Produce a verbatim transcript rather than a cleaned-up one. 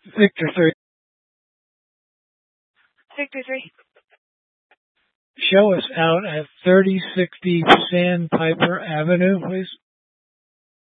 Victor three. Victor three. Show us out at thirty sixty Sandpiper Avenue, please.